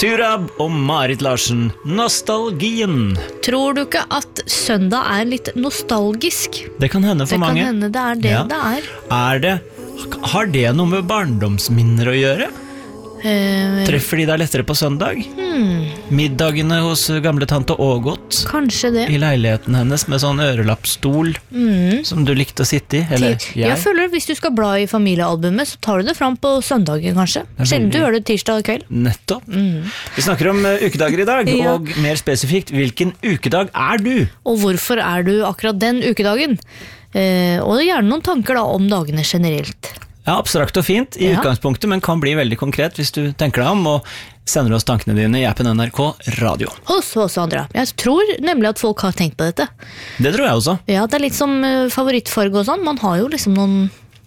Turab og Marit Larsen, nostalgien. Tror du ikke at søndag er litt nostalgisk? Det kan hende for mange. Det kan hende det er det det er. Har det noe med barndomsminner å gjøre? Treffer de deg lettere på søndag? Middagene hos gamle tante Ågot. Kanskje det. I leiligheten hennes med sånn ørelappstol som du likte å sitte i. Eller jeg føler at hvis du skal bla i familiealbumet, så tar du det fram på søndagen kanskje. Sjelden du gjør det tirsdag kveld. Nettopp. Vi snakker om ukedager i dag, og mer spesifikt, hvilken ukedag er du? Og hvorfor er du akkurat den ukedagen? Og gjerne noen tanker da om dagene generelt. Ja, abstrakt og fint i utgangspunktet, men kan bli veldig konkret hvis du tenker deg om og sender oss tankene dine i appen NRK Radio. Og så, Sandra, jeg tror nemlig at folk har tenkt på dette. Det tror jeg også. Ja, det er litt som favorittfarge og sånn. Man har jo liksom noen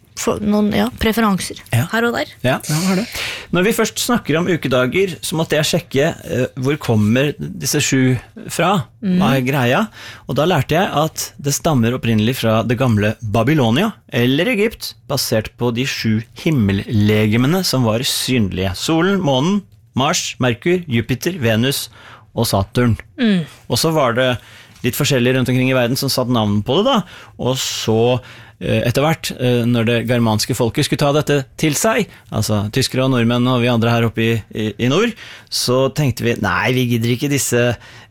preferanser her og der. Ja, man har det. Når vi først snakker om ukedager, så måtte jeg sjekke hvor kommer disse 7 fra, hva er greia, og da lærte jeg at det stammer opprinnelig fra det gamle Babylonia, eller Egypt, basert på de 7 himmellegemene som var synlige. Solen, månen, Mars, Merkur, Jupiter, Venus og Saturn. Og så var det litt forskjellig rundt omkring i verden som satt navn på det da, og så etter hvert, når det germanske folket skulle ta dette til seg, altså tyskere og nordmenn og vi andre her oppe i nord, så tenkte vi, nei, vi gidder ikke disse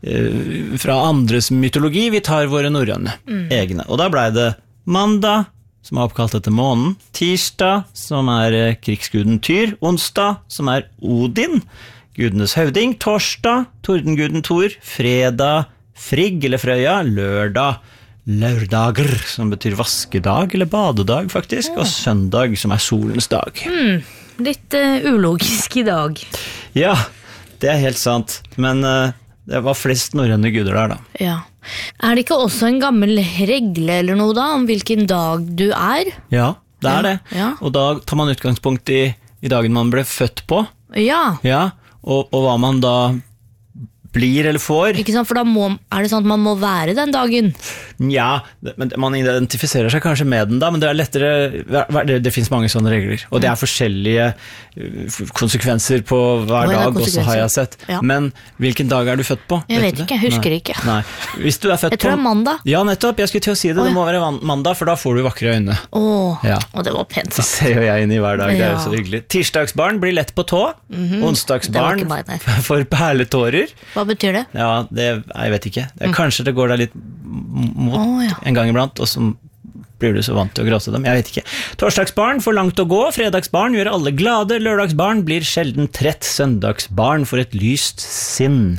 fra andres mytologi, vi tar våre norrøne egne. Og da ble det mandag, som er oppkalt etter månen, tirsdag, som er krigsguden Tyr, onsdag, som er Odin, gudenes høvding, torsdag, tordenguden Thor, fredag, Frigg eller Frøya, lørdag, lørdager, som betyr vaskedag eller badedag faktisk, og søndag, som er solens dag. Litt ulogisk i dag. Ja, det er helt sant, men det var flest norrøne guder der da. Ja. Er det ikke også en gammel regle eller noe da, om hvilken dag du er? Ja, det er det. Ja. Og da tar man utgangspunkt i dagen man ble født på. Ja. Ja, og hva man da blir eller får. Ikke sant, for da er det sånn at man må være den dagen. Ja, men man identifiserer seg kanskje med den da, men det er lettere, det finnes mange sånne regler, og det er forskjellige konsekvenser på hver dag også har jeg sett. Ja. Men hvilken dag er du født på? Jeg vet ikke, jeg husker ikke. Nei. Hvis du er født jeg tror det er mandag. Ja, nettopp, jeg skulle til å si det, det må være mandag, for da får du vakre øyne. Og det var pent sagt. Det ser jo jeg inn i hver dag, det er jo så hyggelig. Tirsdagsbarn blir lett på tå, onsdagsbarn får perletårer. Hva betyr det? Ja, jeg vet ikke. Kanskje det går deg litt mot en gang iblant, og så blir du så vant til å gråte dem. Jeg vet ikke. Torsdagsbarn får langt å gå, fredagsbarn gjør alle glade, lørdagsbarn blir sjelden trett, søndagsbarn får et lyst sinn.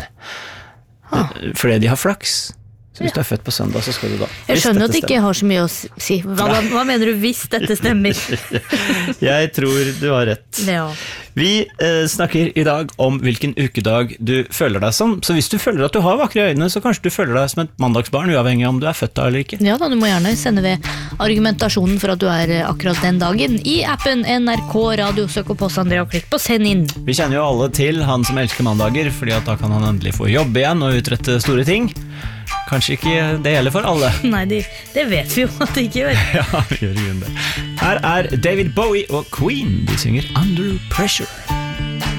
Fordi de har flaks. Så hvis du er født på søndag, så skal du da. Jeg skjønner at det ikke har så mye å si. Hva mener du hvis dette stemmer? Jeg tror du har rett. Ja. Vi snakker i dag om hvilken ukedag du føler deg som. Så hvis du føler at du har vakre øyne, så kanskje du føler deg som et mandagsbarn, uavhengig om du er født da eller ikke. Ja da, du må gjerne sende ved argumentasjonen for at du er akkurat den dagen. I appen NRK Radio, søk opp oss Andrea og klikk på send inn. Vi kjenner jo alle til han som elsker mandager, fordi at da kan han endelig få jobbe igjen og utrette store ting. Kanskje ikke det gjelder for alle. Nei, det vet vi jo at det ikke gjør. Ja, vi gjør det. Her er David Bowie og Queen. De synger Under Pressure.